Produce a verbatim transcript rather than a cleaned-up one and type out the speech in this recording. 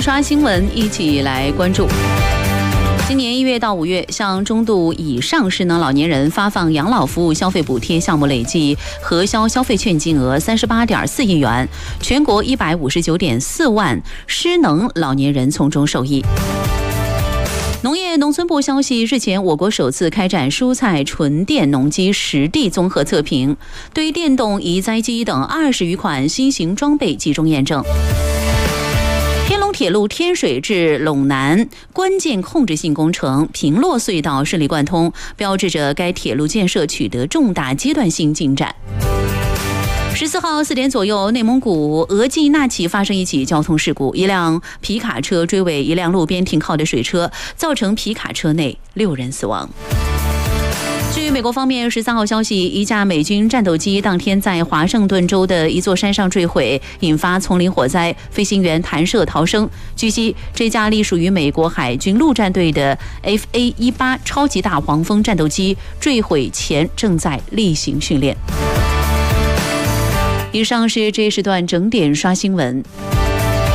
刷新闻，一起来关注。今年一月到五月，向中度以上失能老年人发放养老服务消费补贴项目累计核销消费券金额三十八点四亿元，全国一百五十九点四万失能老年人从中受益。农业农村部消息，日前我国首次开展蔬菜纯电农机实地综合测评，对电动移栽机等二十余款新型装备集中验证。天龙铁路天水至陇南关键控制性工程平洛隧道顺利贯通，标志着该铁路建设取得重大阶段性进展。十四号四点左右，内蒙古额济纳旗发生一起交通事故，一辆皮卡车追尾一辆路边停靠的水车，造成皮卡车内六人死亡。据美国方面十三号消息，一架美军战斗机当天在华盛顿州的一座山上坠毁，引发丛林火灾，飞行员弹射逃生。据悉，这架隶属于美国海军陆战队的 F A 十八 超级大黄蜂战斗机坠毁前正在例行训练。以上是这一时段整点刷新闻。